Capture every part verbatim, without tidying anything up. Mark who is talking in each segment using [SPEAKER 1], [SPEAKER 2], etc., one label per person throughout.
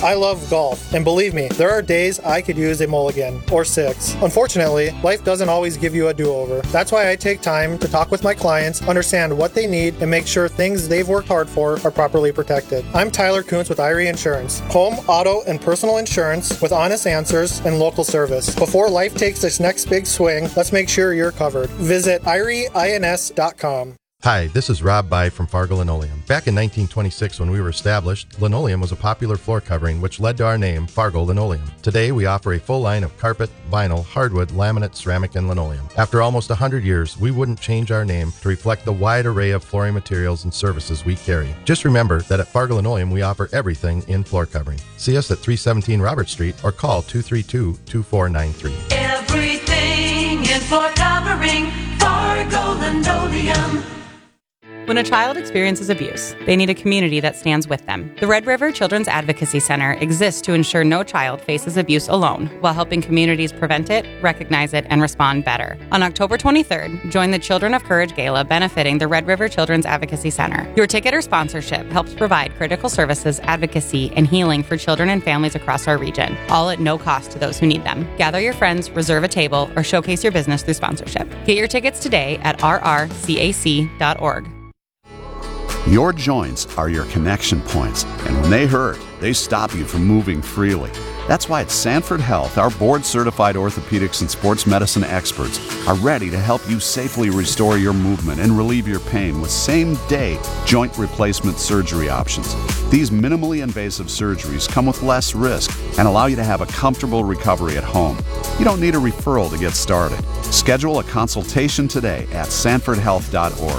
[SPEAKER 1] I love golf, and believe me, there are days I could use a mulligan, or six. Unfortunately, life doesn't always give you a do-over. That's why I take time to talk with my clients, understand what they need, and make sure things they've worked hard for are properly protected. I'm Tyler Kuntz with Irie Insurance. Home, auto, and personal insurance with honest answers and local service. Before life takes its next big swing, let's make sure you're covered. Visit irie ins dot com.
[SPEAKER 2] Hi, this is Rob By from Fargo Linoleum. Back in nineteen twenty-six, when we were established, linoleum was a popular floor covering, which led to our name, Fargo Linoleum. Today, we offer a full line of carpet, vinyl, hardwood, laminate, ceramic, and linoleum. After almost one hundred years, we wouldn't change our name to reflect the wide array of flooring materials and services we carry. Just remember that at Fargo Linoleum, we offer everything in floor covering. See us at three seventeen Robert Street or call two three two, two four nine three.
[SPEAKER 3] Everything in floor covering, Fargo Linoleum.
[SPEAKER 4] When a child experiences abuse, they need a community that stands with them. The Red River Children's Advocacy Center exists to ensure no child faces abuse alone, while helping communities prevent it, recognize it, and respond better. On October twenty-third, join the Children of Courage Gala benefiting the Red River Children's Advocacy Center. Your ticket or sponsorship helps provide critical services, advocacy, and healing for children and families across our region, all at no cost to those who need them. Gather your friends, reserve a table, or showcase your business through sponsorship. Get your tickets today at r r c a c dot org.
[SPEAKER 5] Your joints are your connection points, and when they hurt, they stop you from moving freely. That's why at Sanford Health, our board-certified orthopedics and sports medicine experts are ready to help you safely restore your movement and relieve your pain with same-day joint replacement surgery options. These minimally invasive surgeries come with less risk and allow you to have a comfortable recovery at home. You don't need a referral to get started. Schedule a consultation today at sanford health dot org.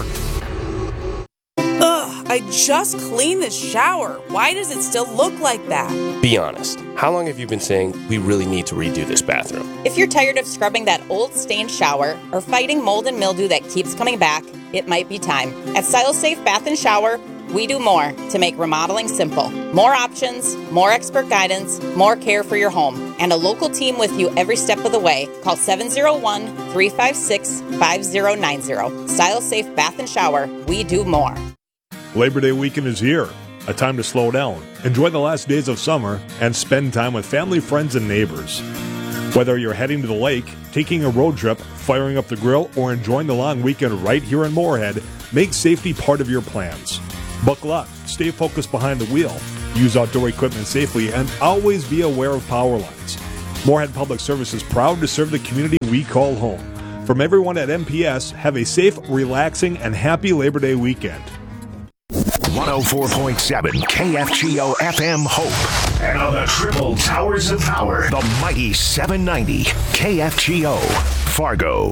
[SPEAKER 6] I just cleaned the shower. Why does it still look like that?
[SPEAKER 7] Be honest. How long have you been saying we really need to redo this bathroom?
[SPEAKER 8] If you're tired of scrubbing that old stained shower or fighting mold and mildew that keeps coming back, it might be time. At StyleSafe Bath and Shower, we do more to make remodeling simple. More options, more expert guidance, more care for your home, and a local team with you every step of the way. Call seven oh one, three five six, five oh nine oh. StyleSafe Bath and Shower, we do more.
[SPEAKER 9] Labor Day weekend is here, a time to slow down, enjoy the last days of summer, and spend time with family, friends, and neighbors. Whether you're heading to the lake, taking a road trip, firing up the grill, or enjoying the long weekend right here in Moorhead, make safety part of your plans. Buckle up, stay focused behind the wheel, use outdoor equipment safely, and always be aware of power lines. Moorhead Public Service is proud to serve the community we call home. From everyone at M P S, have a safe, relaxing, and happy Labor Day weekend.
[SPEAKER 10] one oh four point seven K F G O F M Hope. And on the triple towers of power, the mighty seven ninety K F G O Fargo.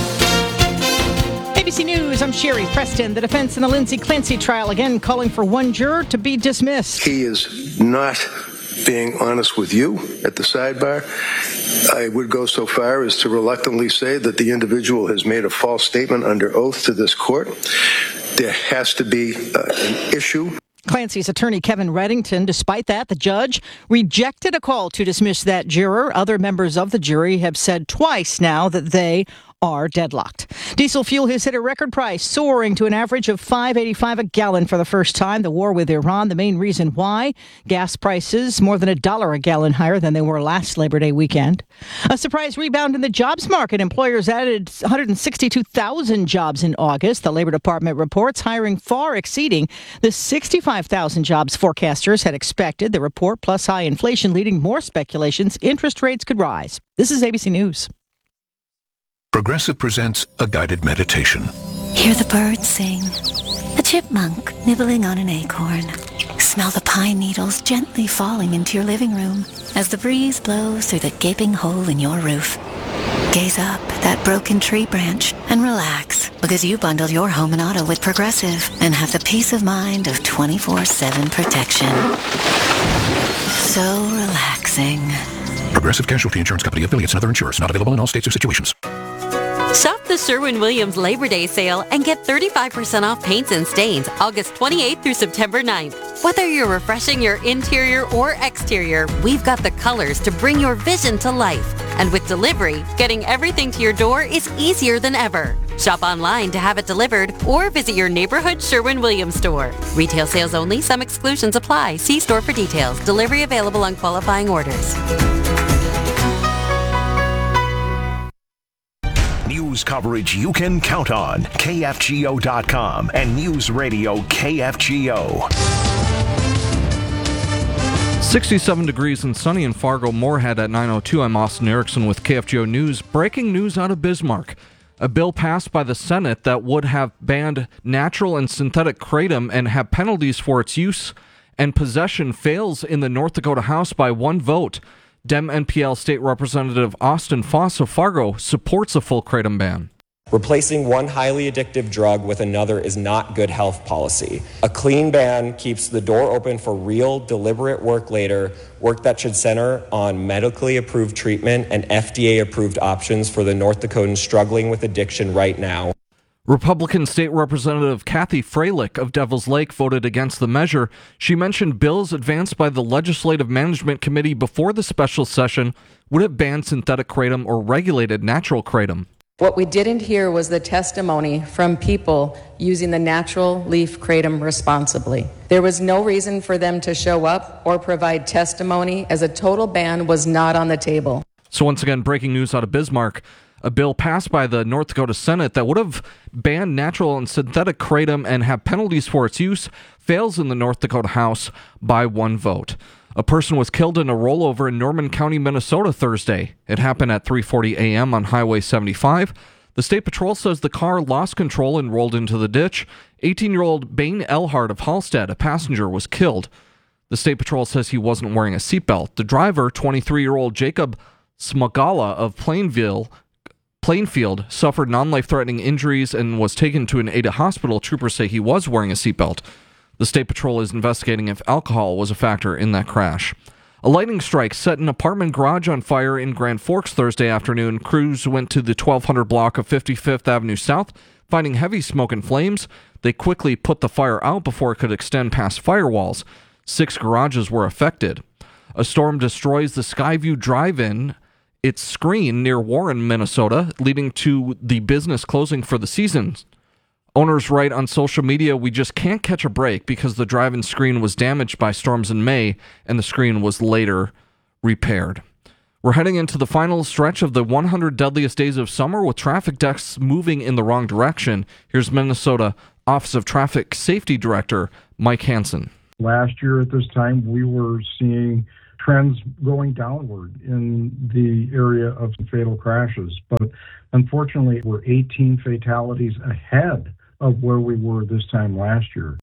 [SPEAKER 11] A B C News, I'm Sherry Preston. The defense in the Lindsay Clancy trial again calling for one juror to be dismissed.
[SPEAKER 12] He is not being honest with you at the sidebar. I would go so far as to reluctantly say that the individual has made a false statement under oath to this court. There has to be uh, an issue.
[SPEAKER 11] Clancy's attorney, Kevin Reddington. Despite that, the judge rejected a call to dismiss that juror. Other members of the jury have said twice now that they are deadlocked. Diesel fuel has hit a record price, soaring to an average of five dollars and eighty-five cents a gallon for the first time. The war with Iran, the main reason why. Gas prices more than a dollar a gallon higher than they were last Labor Day weekend. A surprise rebound in the jobs market. Employers added one hundred sixty-two thousand jobs in August. The Labor Department reports hiring far exceeding the sixty-five thousand jobs forecasters had expected. The report, plus high inflation, leading more speculations interest rates could rise. This is A B C News.
[SPEAKER 10] Progressive presents a guided meditation.
[SPEAKER 13] Hear the birds sing, a chipmunk nibbling on an acorn. Smell the pine needles gently falling into your living room as the breeze blows through the gaping hole in your roof. Gaze up at that broken tree branch and relax, because you bundled your home and auto with Progressive and have the peace of mind of twenty-four seven protection. So relaxing.
[SPEAKER 10] Progressive Casualty Insurance Company, affiliates, and other insurers. Not available in all states or situations.
[SPEAKER 14] Shop the Sherwin-Williams Labor Day sale and get thirty-five percent off paints and stains August twenty-eighth through September ninth. Whether you're refreshing your interior or exterior, we've got the colors to bring your vision to life. And with delivery, getting everything to your door is easier than ever. Shop online to have it delivered or visit your neighborhood Sherwin-Williams store. Retail sales only. Some exclusions apply. See store for details. Delivery available on qualifying orders.
[SPEAKER 10] News coverage you can count on. K F G O dot com and News Radio K F G O.
[SPEAKER 15] sixty-seven degrees and sunny in Fargo Moorhead at nine oh two. I'm Austin Erickson with K F G O News. Breaking news out of Bismarck. A bill passed by the Senate that would have banned natural and synthetic kratom and have penalties for its use and possession fails in the North Dakota House by one vote. Dem N P L State Representative Austin Foss of Fargo supports a full kratom ban.
[SPEAKER 16] Replacing one highly addictive drug with another is not good health policy. A clean ban keeps the door open for real, deliberate work later, work that should center on medically approved treatment and F D A-approved options for the North Dakotans struggling with addiction right now.
[SPEAKER 15] Republican State Representative Kathy Freilich of Devils Lake voted against the measure. She mentioned bills advanced by the Legislative Management Committee before the special session would have banned synthetic kratom or regulated natural kratom.
[SPEAKER 17] What we didn't hear was the testimony from people using the natural leaf kratom responsibly. There was no reason for them to show up or provide testimony, as a total ban was not on the table.
[SPEAKER 15] So once again, breaking news out of Bismarck. A bill passed by the North Dakota Senate that would have banned natural and synthetic kratom and have penalties for its use fails in the North Dakota House by one vote. A person was killed in a rollover in Norman County, Minnesota Thursday. It happened at three forty a.m. on Highway seventy-five. The State Patrol says the car lost control and rolled into the ditch. eighteen-year-old Bane Elhart of Hallstead, a passenger, was killed. The State Patrol says he wasn't wearing a seatbelt. The driver, twenty-three-year-old Jacob Smagala of Plainville, Plainfield, suffered non-life-threatening injuries and was taken to an Ada hospital. Troopers say he was wearing a seatbelt. The State Patrol is investigating if alcohol was a factor in that crash. A lightning strike set an apartment garage on fire in Grand Forks Thursday afternoon. Crews went to the twelve hundred block of fifty-fifth Avenue South, finding heavy smoke and flames. They quickly put the fire out before it could extend past firewalls. Six garages were affected. A storm destroys the Skyview Drive-In, its screen near Warren, Minnesota, leading to the business closing for the season. Owners write on social media, "We just can't catch a break because the drive-in screen was damaged by storms in May and the screen was later repaired." We're heading into the final stretch of the one hundred deadliest days of summer with traffic deaths moving in the wrong direction. Here's Minnesota Office of Traffic Safety Director Mike Hansen.
[SPEAKER 18] Last year at this time, we were seeing trends going downward in the area of fatal crashes. But unfortunately, we're eighteen fatalities ahead of where we were this time last year.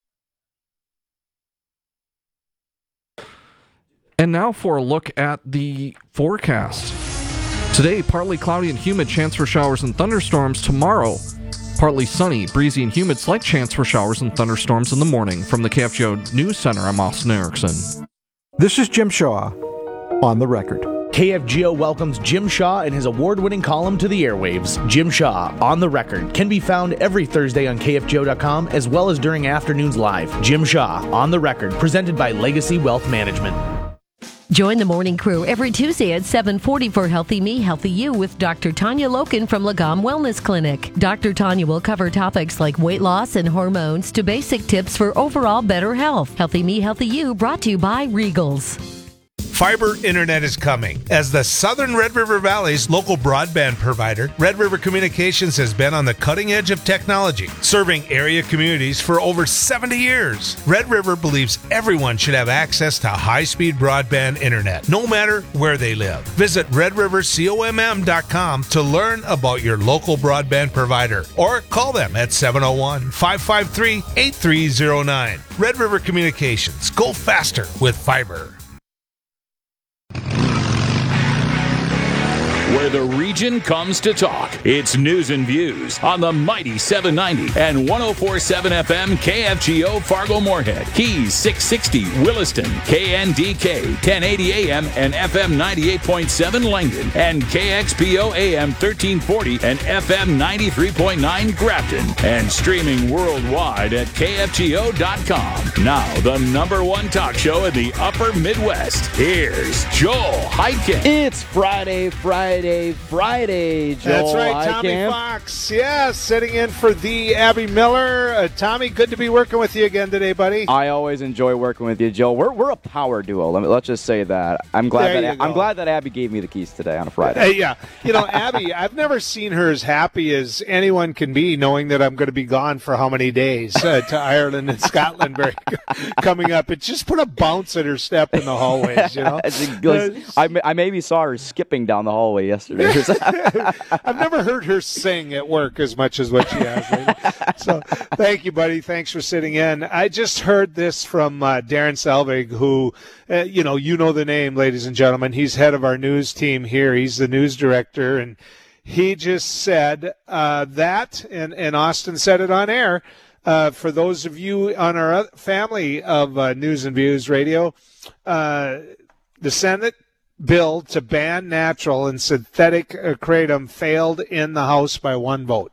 [SPEAKER 15] And now for a look at the forecast. Today, partly cloudy and humid, chance for showers and thunderstorms. Tomorrow, partly sunny, breezy and humid, slight chance for showers and thunderstorms in the morning. From the K F G O News Center, I'm Austin Erickson.
[SPEAKER 19] This is Jim Shaw on the record.
[SPEAKER 20] K F G O welcomes Jim Shaw and his award-winning column to the airwaves. Jim Shaw, On the Record, can be found every Thursday on K F G O dot com as well as during afternoons live. Jim Shaw, On the Record, presented by Legacy Wealth Management.
[SPEAKER 21] Join the morning crew every Tuesday at seven forty for Healthy Me, Healthy You with Doctor Tanya Loken from Lagom Wellness Clinic. Doctor Tanya will cover topics like weight loss and hormones to basic tips for overall better health. Healthy Me, Healthy You brought to you by Regals.
[SPEAKER 22] Fiber internet is coming. As the Southern Red River Valley's local broadband provider, Red River Communications has been on the cutting edge of technology, serving area communities for over seventy years. Red River believes everyone should have access to high-speed broadband internet, no matter where they live. Visit red river comm dot com to learn about your local broadband provider, or call them at seven oh one, five five three, eight three oh nine. Red River Communications. Go faster with fiber.
[SPEAKER 1] where the region comes to talk. It's News and Views on the mighty seven ninety and one oh four point seven F M K F G O Fargo-Moorhead, Keys six sixty Williston, K N D K ten eighty A M and F M ninety-eight point seven Langdon, and K X P O A M thirteen forty and F M ninety-three point nine Grafton, and streaming worldwide at K F G O dot com. Now, the number one talk show in the upper Midwest. Here's Joel Heitkamp.
[SPEAKER 2] It's Friday, Friday, Friday, Joel
[SPEAKER 23] That's right, Tommy
[SPEAKER 2] Heitkamp.
[SPEAKER 23] Fox. Yeah, sitting in for the Abby Miller. Uh, Tommy, good to be working with you again today, buddy.
[SPEAKER 2] I always enjoy working with you, Joel. We're we're a power duo. Let me, let's just say that. I'm glad
[SPEAKER 23] There
[SPEAKER 2] that
[SPEAKER 23] you
[SPEAKER 2] I'm
[SPEAKER 23] go.
[SPEAKER 2] glad that Abby gave me the keys today on a Friday.
[SPEAKER 23] Uh, yeah, you know, Abby, I've never seen her as happy as anyone can be, knowing that I'm going to be gone for how many days uh, to Ireland and Scotland very, coming up. It just put a bounce at her step in the hallways, you know.
[SPEAKER 2] I, I maybe saw her skipping down the hallway yesterday.
[SPEAKER 23] I've never heard her sing at work as much as what she has lately. So thank you, buddy. Thanks for sitting in. I just heard this from uh, Darren Selvig, who, uh, you know, you know the name, ladies and gentlemen. He's head of our news team here. He's the news director, and he just said uh, that, and, and Austin said it on air. Uh, for those of you on our oth- family of uh, News and Views Radio, uh, the Senate bill to ban natural and synthetic uh, kratom failed in the House by one vote.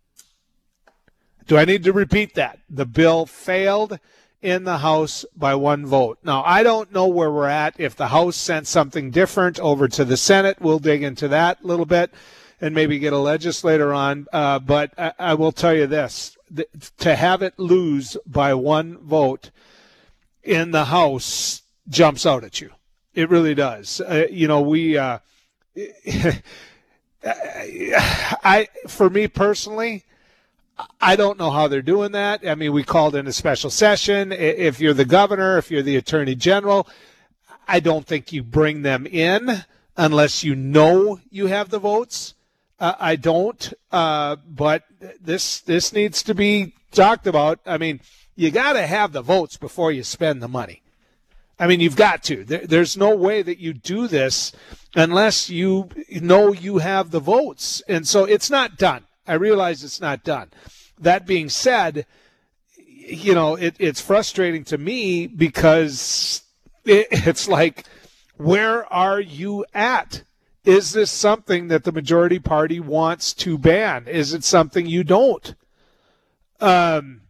[SPEAKER 23] Do I need to repeat that? The bill failed in the House by one vote. Now, I don't know where we're at. If the House sent something different over to the Senate, we'll dig into that a little bit and maybe get a legislator on. Uh, but I, I will tell you this. The, to have it lose by one vote in the House jumps out at you. It really does. Uh, you know, we, uh, I, for me personally, I don't know how they're doing that. I mean, we called in a special session. If you're the governor, if you're the attorney general, I don't think you bring them in unless you know you have the votes. Uh, I don't, uh, but this this needs to be talked about. I mean, you got to have the votes before you spend the money. I mean, you've got to. There, there's no way that you do this unless you know you have the votes. And so it's not done. I realize it's not done. That being said, you know, it, it's frustrating to me because it, it's like, where are you at? Is this something that the majority party wants to ban? Is it something you don't? Um,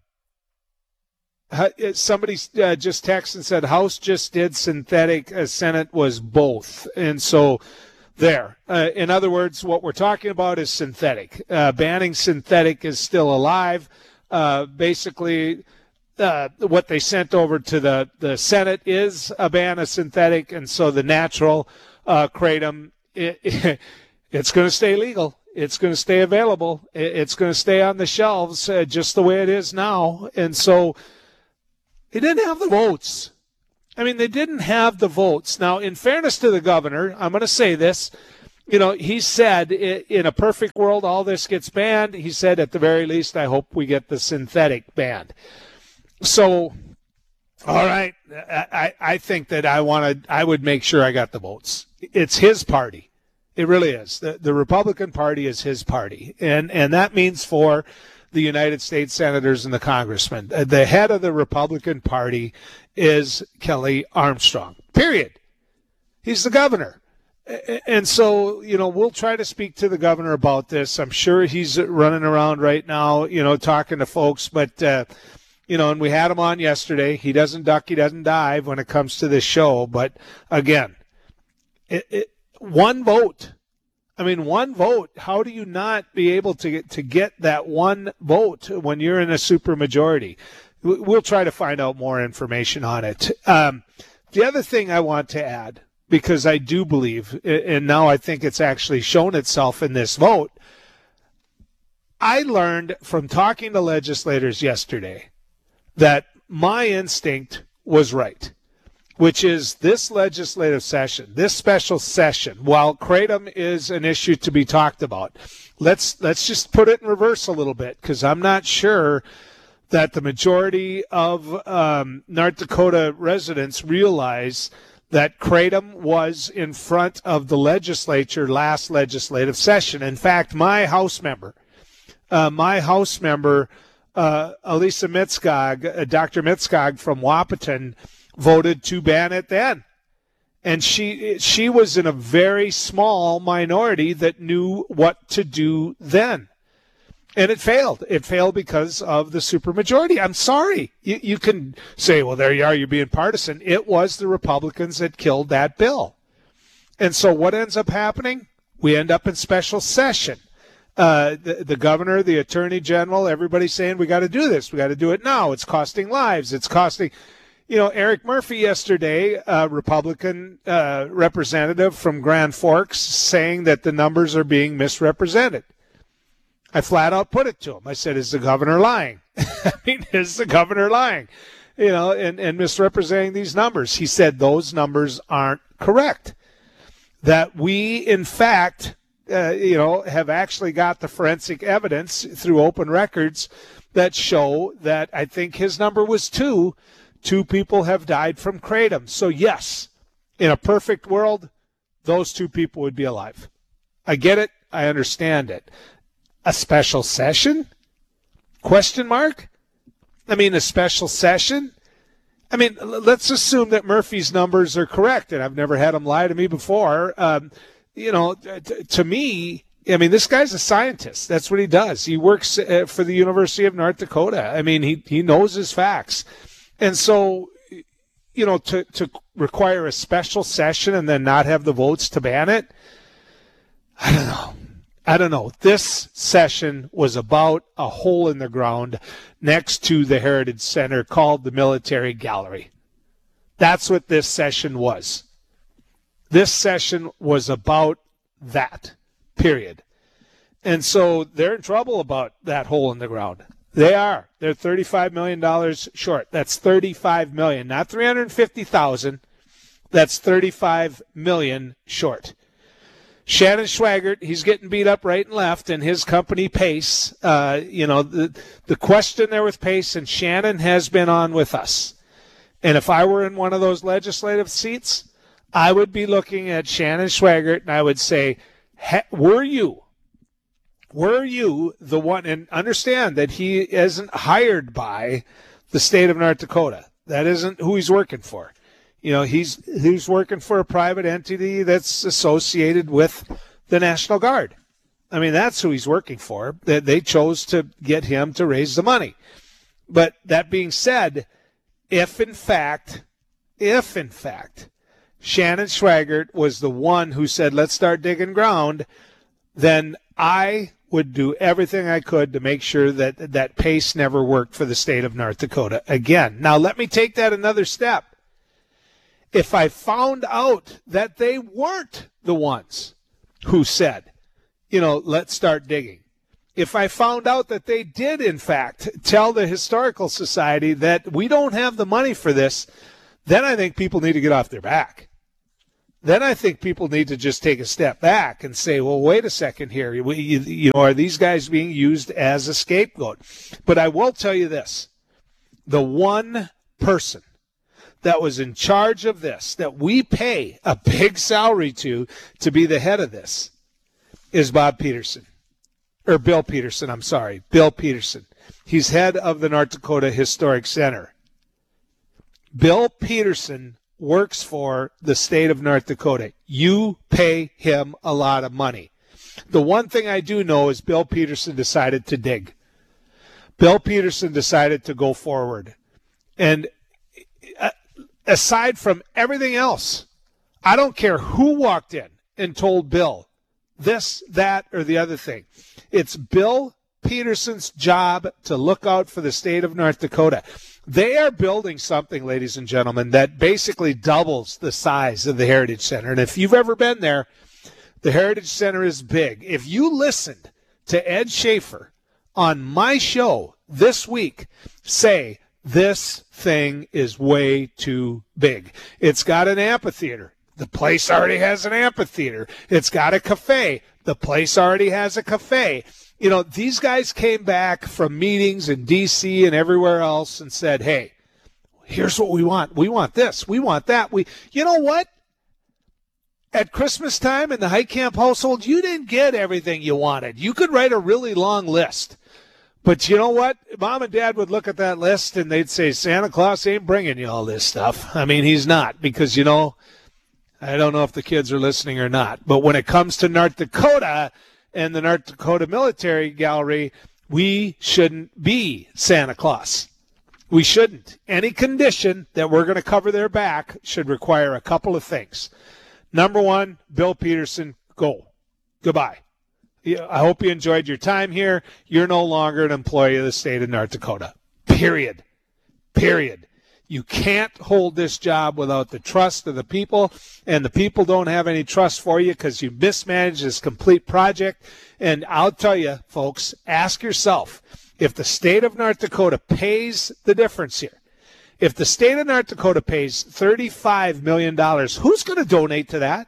[SPEAKER 23] somebody uh, just texted and said House just did synthetic, uh, Senate was both. And so there. Uh, in other words, what we're talking about is synthetic. Uh, banning synthetic is still alive. Uh, basically, uh, what they sent over to the, the Senate is a ban of synthetic, and so the natural uh, kratom, it, it, it's going to stay legal. It's going to stay available. It, it's going to stay on the shelves uh, just the way it is now. And so he didn't have the votes. I mean, they didn't have the votes. Now, in fairness to the governor, I'm going to say this. You know, he said in a perfect world, all this gets banned. He said, at the very least, I hope we get the synthetic banned. So, all right, I, I think that I want to, I would make sure I got the votes. It's his party. It really is. The, the Republican Party is his party. And, and that means for the United States senators and the congressmen. The head of the Republican Party is Kelly Armstrong, period. He's the governor. And so, you know, we'll try to speak to the governor about this. I'm sure he's running around right now, you know, talking to folks. But, uh, you know, and we had him on yesterday. He doesn't duck, he doesn't dive when it comes to this show. But, again, it, it, one vote. I mean, one vote. How do you not be able to get, to get that one vote when you're in a supermajority? We'll try to find out more information on it. Um, the other thing I want to add, because I do believe, and now I think it's actually shown itself in this vote, I learned from talking to legislators yesterday that my instinct was right, which is this legislative session, this special session, while kratom is an issue to be talked about, let's let's just put it in reverse a little bit, because I'm not sure that the majority of um, North Dakota residents realize that kratom was in front of the legislature last legislative session. In fact, my House member, uh, my House member, uh, Elisa Mitskog, uh, Doctor Mitskog from Wahpeton, voted to ban it then. And she she was in a very small minority that knew what to do then. And it failed. It failed because of the supermajority. I'm sorry. You, you can say, well, there you are, you're being partisan. It was the Republicans that killed that bill. And so what ends up happening? We end up in special session. Uh, the, the governor, the attorney general, everybody's saying, we got to do this. We got to do it now. It's costing lives. It's costing, you know, Eric Murphy yesterday, a Republican uh, representative from Grand Forks, saying that the numbers are being misrepresented. I flat out put it to him. I said, is the governor lying? I mean, is the governor lying? You know, and, and misrepresenting these numbers. He said those numbers aren't correct. That we, in fact, uh, you know, have actually got the forensic evidence through open records that show that I think his number was two. Two people have died from kratom. So, yes, in a perfect world, those two people would be alive. I get it. I understand it. A special session? Question mark? I mean, a special session? I mean, let's assume that Murphy's numbers are correct, and I've never had him lie to me before. Um, you know, t- to me, I mean, this guy's a scientist. That's what he does. He works uh, for the University of North Dakota. I mean, he, he knows his facts. And so, you know, to, to require a special session and then not have the votes to ban it, I don't know. I don't know. This session was about a hole in the ground next to the Heritage Center called the Military Gallery. That's what this session was. This session was about that, period. And so they're in trouble about that hole in the ground. They are. They're thirty-five million dollars short. That's thirty-five million dollars, not three hundred fifty thousand dollars. That's thirty-five million dollars short. Shannon Schwagert, he's getting beat up right and left, and his company Pace, uh, you know, the, the question there with Pace, and Shannon has been on with us. And if I were in one of those legislative seats, I would be looking at Shannon Schwagert, and I would say, were you, were you the one, and understand that he isn't hired by the state of North Dakota. That isn't who he's working for. You know, he's he's working for a private entity that's associated with the National Guard. I mean, that's who he's working for. They, they chose to get him to raise the money. But that being said, if in fact, if in fact, Shannon Schwagert was the one who said, let's start digging ground, then I would do everything I could to make sure that that Pace never worked for the state of North Dakota again. Now, let me take that another step. If I found out that they weren't the ones who said, you know, let's start digging. If I found out that they did, in fact, tell the Historical Society that we don't have the money for this, then I think people need to get off their back. Then I think people need to just take a step back and say, well, wait a second here. We, you, you know, are these guys being used as a scapegoat? But I will tell you this. The one person that was in charge of this, that we pay a big salary to, to be the head of this, is Bob Peterson. Or Bill Peterson, I'm sorry. Bill Peterson. He's head of the North Dakota Historic Center. Bill Peterson works for the state of North Dakota. You pay him a lot of money. The one thing I do know is Bill Peterson decided to dig. Bill Peterson decided to go forward. And aside from everything else, I don't care who walked in and told Bill this, that, or the other thing. It's Bill Peterson's job to look out for the state of North Dakota. They are building something, ladies and gentlemen, that basically doubles the size of the Heritage Center. And if you've ever been there, the Heritage Center is big. If you listened to Ed Schaefer on my show this week say, this thing is way too big. It's got an amphitheater. The place already has an amphitheater. It's got a cafe. The place already has a cafe. You know, these guys came back from meetings in D C and everywhere else and said, hey, Here's what we want. We want this. We want that. We, you know what? At Christmas time in the Heitkamp household, you didn't get everything you wanted. You could write a really long list. But you know what? Mom and Dad would look at that list and they'd say, Santa Claus ain't bringing you all this stuff. I mean, he's not, because, you know, I don't know if the kids are listening or not. But when it comes to North Dakota and the North Dakota Military Gallery, we shouldn't be Santa Claus. We shouldn't. Any condition that we're going to cover their back should require a couple of things. Number one, Bill Peterson, go. Goodbye. I hope you enjoyed your time here. You're no longer an employee of the state of North Dakota. Period. Period. You can't hold this job without the trust of the people, and the people don't have any trust for you because you mismanaged this complete project. And I'll tell you, folks, ask yourself, if the state of North Dakota pays the difference here, if the state of North Dakota pays thirty-five million dollars, who's going to donate to that?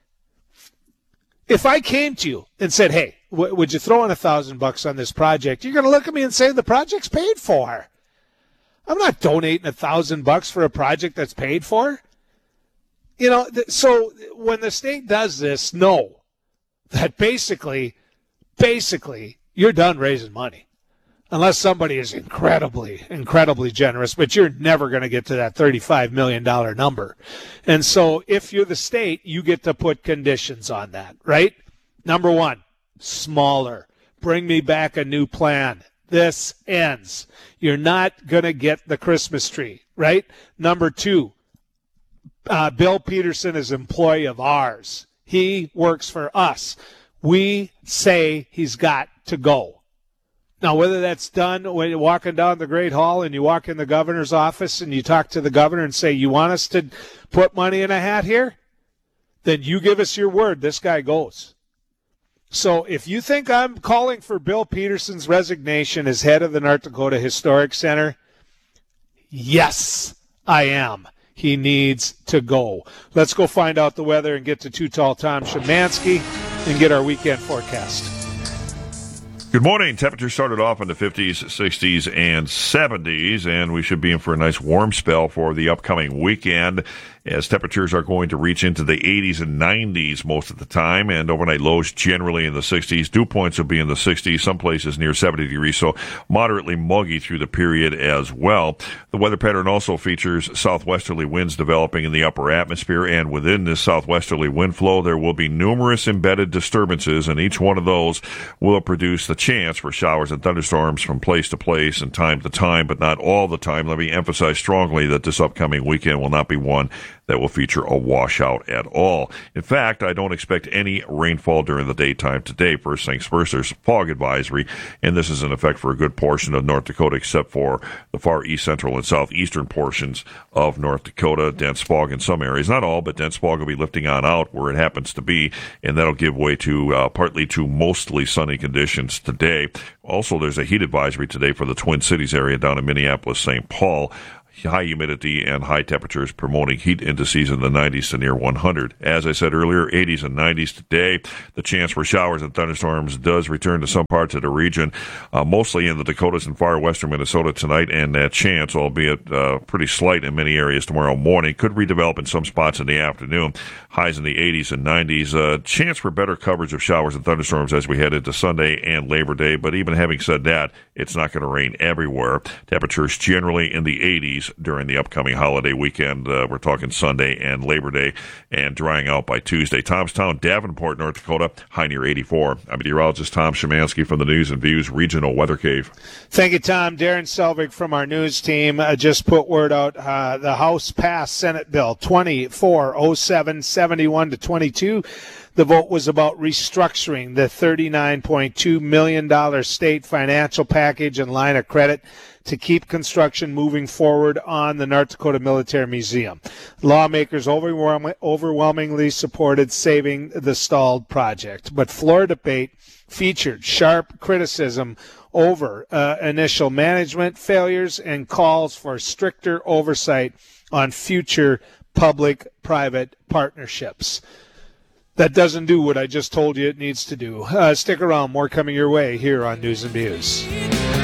[SPEAKER 23] If I came to you and said, hey, w- would you throw in a thousand bucks on this project? You're going to look at me and say the project's paid for. I'm not donating a thousand bucks for a project that's paid for. You know, th- so when the state does this, know that basically, basically, you're done raising money. Unless somebody is incredibly, incredibly generous, but you're never going to get to that thirty-five million dollars number. And so if you're the state, you get to put conditions on that, right? Number one, smaller. Bring me back a new plan. This ends. You're not going to get the Christmas tree, right? Number two, uh, Bill Peterson is an employee of ours. He works for us. We say he's got to go. Now, whether that's done when you're walking down the Great Hall and you walk in the governor's office and you talk to the governor and say, you want us to put money in a hat here? Then you give us your word. This guy goes. So if you think I'm calling for Bill Peterson's resignation as head of the North Dakota Historic Center, yes, I am. He needs to go. Let's go find out the weather and get to Too Tall Tom Szymanski and get our weekend forecast.
[SPEAKER 3] Good morning. Temperatures started off in the fifties, sixties, and seventies, and we should be in for a nice warm spell for the upcoming weekend, as temperatures are going to reach into the eighties and nineties most of the time, and overnight lows generally in the sixties. Dew points will be in the sixties, some places near seventy degrees, so moderately muggy through the period as well. The weather pattern also features southwesterly winds developing in the upper atmosphere, and within this southwesterly wind flow, there will be numerous embedded disturbances, and each one of those will produce the chance for showers and thunderstorms from place to place and time to time, but not all the time. Let me emphasize strongly that this upcoming weekend will not be one that will feature a washout at all. In fact, I don't expect any rainfall during the daytime today. First things first, there's a fog advisory, and this is in effect for a good portion of North Dakota, except for the far east central and southeastern portions of North Dakota. Dense fog in some areas, not all, but dense fog will be lifting on out where it happens to be, and that'll give way to uh, partly to mostly sunny conditions today. Also, there's a heat advisory today for the Twin Cities area down in Minneapolis, Saint Paul. High humidity and high temperatures promoting heat indices in the nineties to near one hundred. As I said earlier, eighties and nineties today. The chance for showers and thunderstorms does return to some parts of the region, uh, mostly in the Dakotas and far western Minnesota tonight, and that chance, albeit uh, pretty slight in many areas tomorrow morning, could redevelop in some spots in the afternoon. Highs in the eighties and nineties. Uh, chance for better coverage of showers and thunderstorms as we head into Sunday and Labor Day, but even having said that, it's not going to rain everywhere. Temperatures generally in the eighties during the upcoming holiday weekend. Uh, we're talking Sunday and Labor Day, and drying out by Tuesday. Thomastown, Davenport, North Dakota, high near eighty-four. I'm meteorologist Tom Szymanski from the News and Views Regional Weather Cave.
[SPEAKER 23] Thank you, Tom. Darren Selvig from our news team uh, just put word out. Uh, the House passed Senate Bill twenty-four oh seven, seventy-one to twenty-two. The vote was about restructuring the thirty-nine point two million dollars state financial package and line of credit to keep construction moving forward on the North Dakota Military Museum. Lawmakers overwhelming, overwhelmingly supported saving the stalled project, but floor debate featured sharp criticism over uh, initial management failures and calls for stricter oversight on future public-private partnerships. That doesn't do what I just told you it needs to do. Uh, stick around. More coming your way here on News and Views.